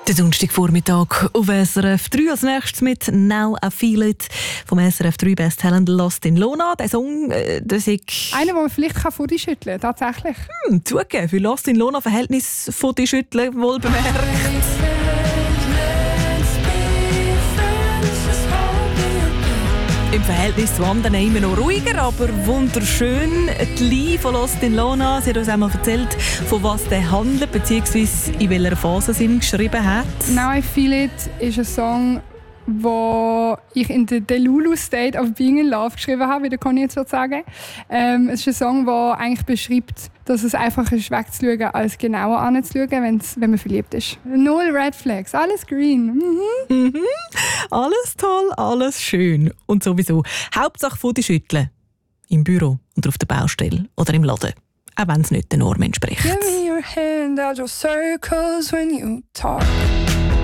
Der Donnerstagvormittag auf SRF 3 als nächstes mit «Now I Feel It» vom SRF 3 Best Talent «Lost in Lona». Der Song, das ist... Einer, den man vielleicht vor die schütteln kann, tatsächlich. Zugegeben, für «Lost in Lona» Verhältnis von die schütteln, wohl bemerkt. Im Verhältnis zu anderen immer noch ruhiger, aber wunderschön. Die Lee von «Lost in Lona», sie hat uns einmal erzählt, von was der handelt, beziehungsweise in welcher Phase sie ihn geschrieben hat. «Now I Feel It» ist ein Song, wo ich in der Delulu State of Being in Love geschrieben habe, wie der Conny jetzt sagen. Es ist ein Song, der eigentlich beschreibt, dass es einfacher ist, wegzuschauen, als genauer anzuschauen, wenn man verliebt ist. Null Red Flags, alles green. Alles toll, alles schön. Und sowieso, Hauptsache von die Schütteln. Im Büro oder auf der Baustelle oder im Laden. Auch wenn es nicht der Norm entspricht. Give me your hand, I'll draw circles when you talk.